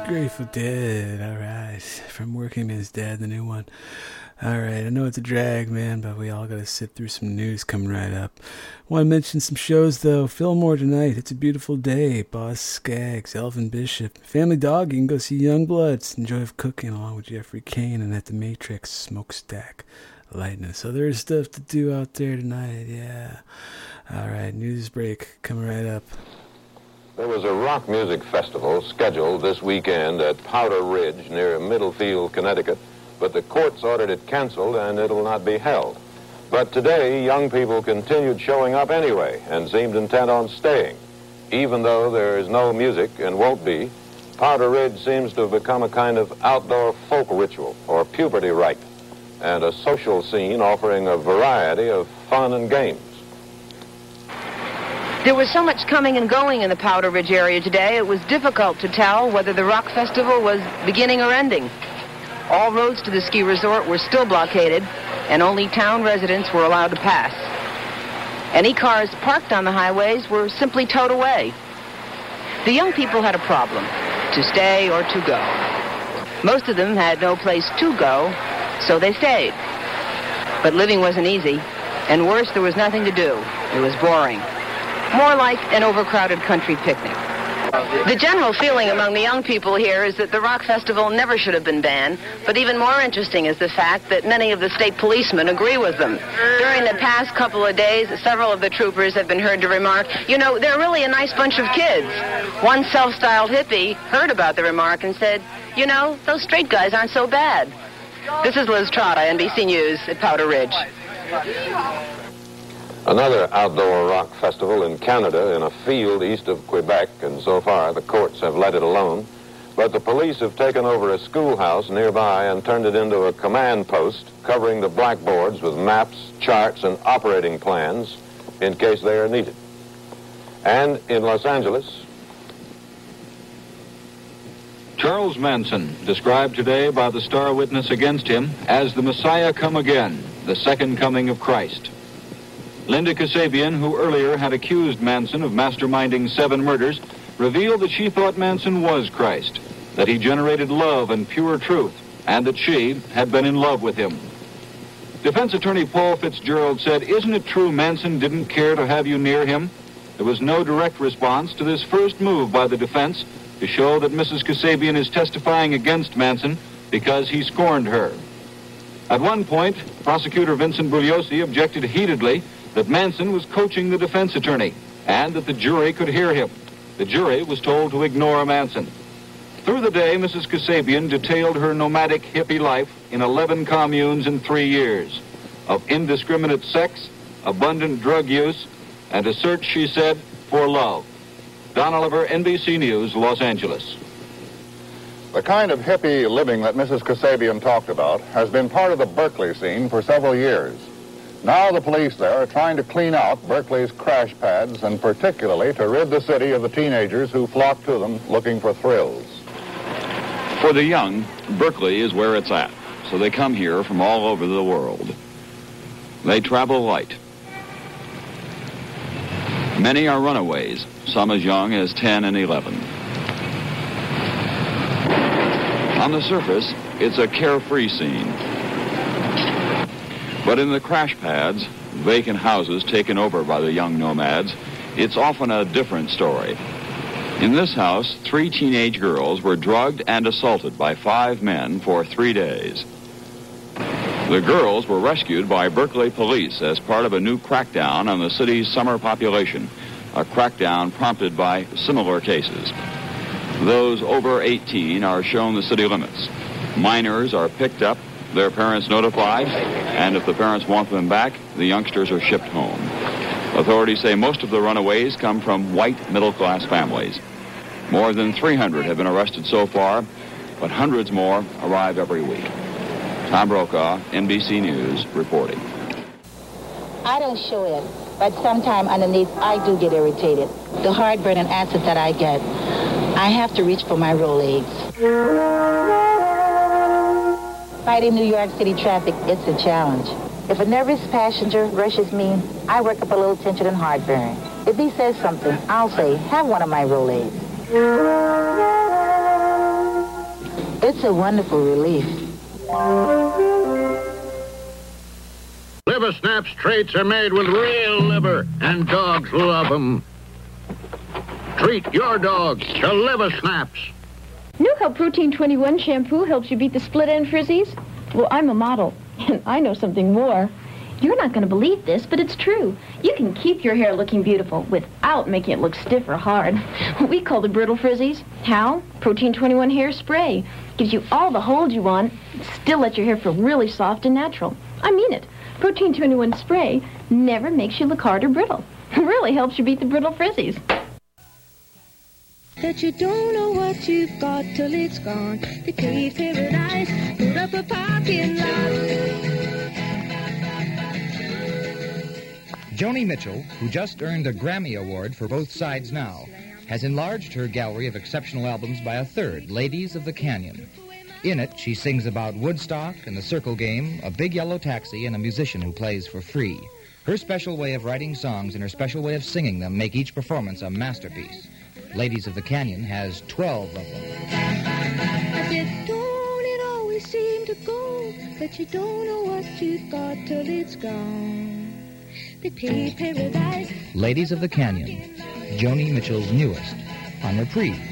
Grateful Dead, alright. From Working Man's Dead, the new one. Alright, I know it's a drag, man, but we all gotta sit through some news coming right up. Want to mention some shows, though. Fillmore tonight, It's a Beautiful Day, Boss Skaggs, Elvin Bishop. Family Dog, you can go see Youngbloods, Enjoy of Cooking, along with Jeffrey Kane, and at the Matrix, Smokestack Lightning. So there's stuff to do out there tonight, yeah. Alright, news break coming right up. There was a rock music festival scheduled this weekend at Powder Ridge near Middlefield, Connecticut, but the courts ordered it canceled and it'll not be held. But today, young people continued showing up anyway and seemed intent on staying. Even though there is no music and won't be, Powder Ridge seems to have become a kind of outdoor folk ritual or puberty rite and a social scene offering a variety of fun and games. There was so much coming and going in the Powder Ridge area today, it was difficult to tell whether the rock festival was beginning or ending. All roads to the ski resort were still blockaded, and only town residents were allowed to pass. Any cars parked on the highways were simply towed away. The young people had a problem, to stay or to go. Most of them had no place to go, so they stayed. But living wasn't easy, and worse, there was nothing to do. It was boring. More like an overcrowded country picnic. The general feeling among the young people here is that the rock festival never should have been banned, but even more interesting is the fact that many of the state policemen agree with them. During the past couple of days, several of the troopers have been heard to remark, you know, they're really a nice bunch of kids. One self-styled hippie heard about the remark and said, you know, those straight guys aren't so bad. This is Liz Trotta, NBC News at Powder Ridge. Another outdoor rock festival in Canada in a field east of Quebec, and so far the courts have let it alone. But the police have taken over a schoolhouse nearby and turned it into a command post covering the blackboards with maps, charts, and operating plans in case they are needed. And in Los Angeles, Charles Manson, described today by the star witness against him as the Messiah come again, the second coming of Christ. Linda Kasabian, who earlier had accused Manson of masterminding 7 murders, revealed that she thought Manson was Christ, that he generated love and pure truth, and that she had been in love with him. Defense attorney Paul Fitzgerald said, "Isn't it true Manson didn't care to have you near him?" There was no direct response to this first move by the defense to show that Mrs. Kasabian is testifying against Manson because he scorned her. At one point, prosecutor Vincent Bugliosi objected heatedly that Manson was coaching the defense attorney and that the jury could hear him. The jury was told to ignore Manson. Through the day, Mrs. Kasabian detailed her nomadic hippie life in 11 communes in 3 years, of indiscriminate sex, abundant drug use, and a search, she said, for love. Don Oliver, NBC News, Los Angeles. The kind of hippie living that Mrs. Kasabian talked about has been part of the Berkeley scene for several years. Now the police there are trying to clean out Berkeley's crash pads and particularly to rid the city of the teenagers who flock to them looking for thrills. For the young, Berkeley is where it's at, so they come here from all over the world. They travel light. Many are runaways, some as young as 10 and 11. On the surface, it's a carefree scene. But in the crash pads, vacant houses taken over by the young nomads, it's often a different story. In this house, 3 teenage girls were drugged and assaulted by 5 men for 3 days. The girls were rescued by Berkeley police as part of a new crackdown on the city's summer population, a crackdown prompted by similar cases. Those over 18 are shown the city limits. Minors are picked up, their parents notified, and if the parents want them back, the youngsters are shipped home. Authorities say most of the runaways come from white middle-class families. More than 300 have been arrested so far, but hundreds more arrive every week. Tom Brokaw, NBC News, reporting. I don't show it, but sometime underneath I do get irritated. The heartburn and acid that I get, I have to reach for my Rolaids. Fighting New York City traffic, it's a challenge. If a nervous passenger rushes me, I work up a little tension and heartburn. If he says something, I'll say, have one of my Rolaids. It's a wonderful relief. Liver Snap's treats are made with real liver, and dogs love them. Treat your dogs to Liver Snaps. Know how Protein 21 shampoo helps you beat the split-end frizzies? Well, I'm a model, and I know something more. You're not going to believe this, but it's true. You can keep your hair looking beautiful without making it look stiff or hard. We call the brittle frizzies. How? Protein 21 hair spray. Gives you all the hold you want, still lets your hair feel really soft and natural. I mean it. Protein 21 spray never makes you look hard or brittle. It really helps you beat the brittle frizzies. That you don't know what you've got till it's gone. The cave paradise, put up a parking lot. Joni Mitchell, who just earned a Grammy Award for Both Sides Now, has enlarged her gallery of exceptional albums by a third, Ladies of the Canyon. In it, she sings about Woodstock and the Circle Game, a big yellow taxi, and a musician who plays for free. Her special way of writing songs and her special way of singing them make each performance a masterpiece. Ladies of the Canyon has 12 of them. I said, don't it always seem to go, that you don't know what you've got till it's gone. The cave paradise. Ladies of the Canyon, Joni Mitchell's newest, on Reprise.